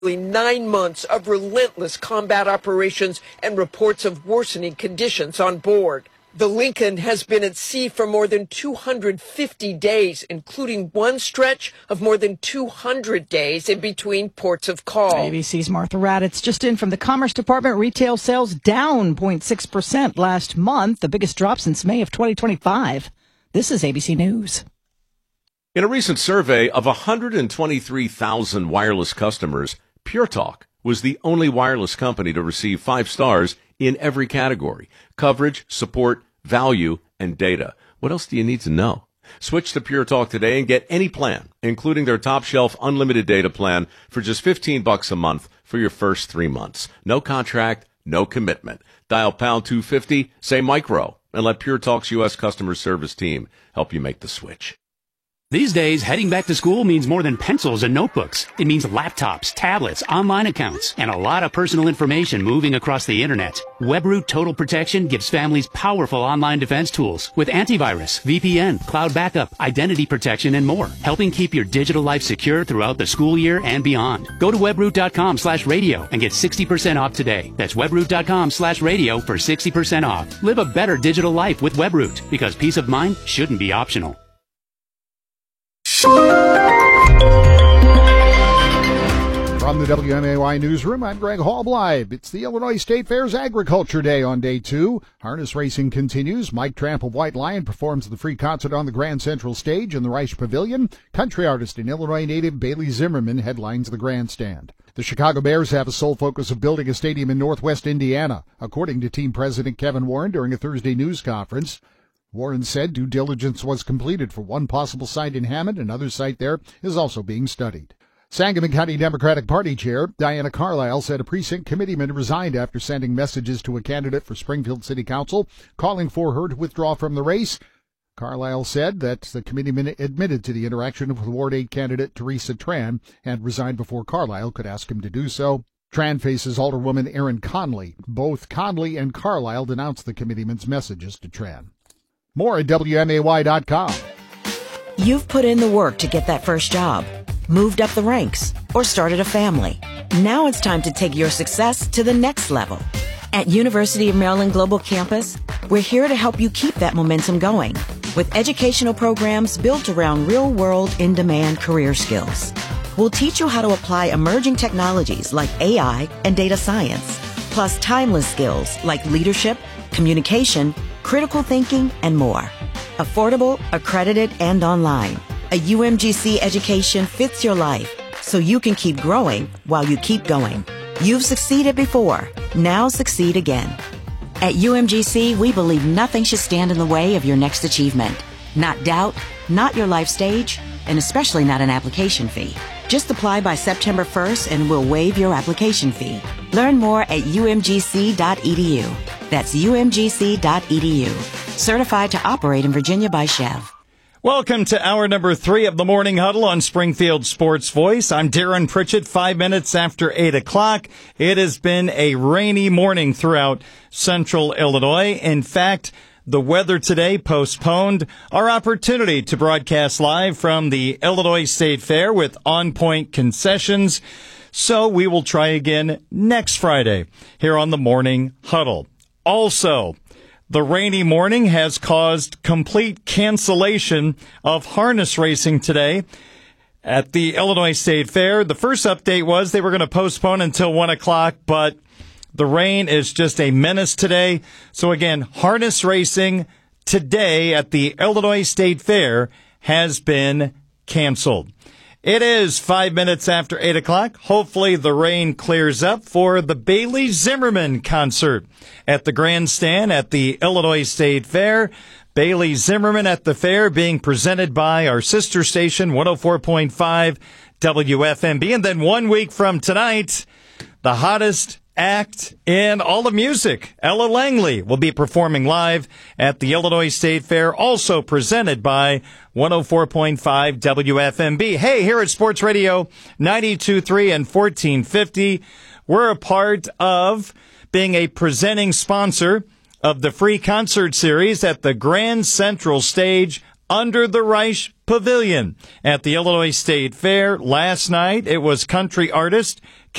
9 months of relentless combat operations and reports of worsening conditions on board. The Lincoln has been at sea for more than 250 days, including one stretch of more than 200 days in between ports of call. ABC's Martha Raddatz just in from the Commerce Department. Retail sales down 0.6% last month, the biggest drop since May of 2025. This is ABC News. In a recent survey of 123,000 wireless customers, Pure Talk was the only wireless company to receive 5 stars in every category: coverage, support, value, and data. What else do you need to know? Switch to Pure Talk today and get any plan, including their top shelf unlimited data plan, for just $15 a month for your first 3 months. No contract, no commitment. Dial pound 250, say micro, and let Pure Talk's U.S. customer service team help you make the switch. These days, heading back to school means more than pencils and notebooks. It means laptops, tablets, online accounts, and a lot of personal information moving across the internet. WebRoot Total Protection gives families powerful online defense tools with antivirus, VPN, cloud backup, identity protection, and more, helping keep your digital life secure throughout the school year and beyond. Go to webroot.com/radio and get 60% off today. That's webroot.com/radio for 60% off. Live a better digital life with WebRoot, because peace of mind shouldn't be optional. From the WMAY newsroom, I'm Greg Hallbleib. It's the Illinois State Fair's Agriculture Day on day 2. Harness racing continues. Mike Tramp of White Lion performs the free concert on the Grand Central Stage in the Reich Pavilion. Country artist and Illinois native Bailey Zimmerman headlines the grandstand. The Chicago Bears have a sole focus of building a stadium in Northwest Indiana, according to team president Kevin Warren during a Thursday news conference. Warren said due diligence was completed for one possible site in Hammond. Another site there is also being studied. Sangamon County Democratic Party Chair Diana Carlisle said a precinct committeeman resigned after sending messages to a candidate for Springfield City Council calling for her to withdraw from the race. Carlisle said that the committeeman admitted to the interaction with Ward 8 candidate Teresa Tran and resigned before Carlisle could ask him to do so. Tran faces Alderwoman Erin Conley. Both Conley and Carlisle denounced the committeeman's messages to Tran. More at WMAY.com. You've put in the work to get that first job, moved up the ranks, or started a family. Now it's time to take your success to the next level. At University of Maryland Global Campus, we're here to help you keep that momentum going with educational programs built around real-world, in-demand career skills. We'll teach you how to apply emerging technologies like AI and data science, plus timeless skills like leadership, communication, critical thinking, and more. Affordable, accredited, and online. A UMGC education fits your life so you can keep growing while you keep going. You've succeeded before. Now succeed again. At UMGC, we believe nothing should stand in the way of your next achievement. Not doubt, not your life stage, and especially not an application fee. Just apply by September 1st and we'll waive your application fee. Learn more at umgc.edu. That's umgc.edu. Certified to operate in Virginia by Chev. Welcome to hour number 3 of the Morning Huddle on Springfield Sports Voice. I'm Darren Pritchett, 5 minutes after 8 o'clock. It has been a rainy morning throughout central Illinois. In fact, the weather today postponed our opportunity to broadcast live from the Illinois State Fair with on-point concessions. So we will try again next Friday here on the Morning Huddle. Also, the rainy morning has caused complete cancellation of harness racing today at the Illinois State Fair. The first update was they were going to postpone until 1 o'clock, but the rain is just a menace today. So again, harness racing today at the Illinois State Fair has been canceled. It is 5 minutes after 8 o'clock. Hopefully the rain clears up for the Bailey Zimmerman concert at the grandstand at the Illinois State Fair. Bailey Zimmerman at the fair being presented by our sister station, 104.5 WFMB. And then 1 week from tonight, the hottest act in all of music, Ella Langley, will be performing live at the Illinois State Fair, also presented by 104.5 WFMB. Hey, here at Sports Radio 92.3 and 1450, we're a part of being a presenting sponsor of the free concert series at the Grand Central Stage under the Reich Pavilion at the Illinois State Fair. Last night, it was country artist